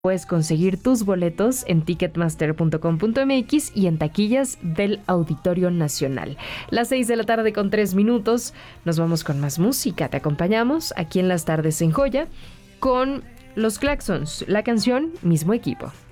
Puedes conseguir tus boletos en ticketmaster.com.mx y en taquillas del Auditorio Nacional. Las 6 de la tarde con 3 minutos. Nos vamos con más música. Te acompañamos aquí en Las Tardes en Joya con Los Claxons, la canción Mismo Equipo.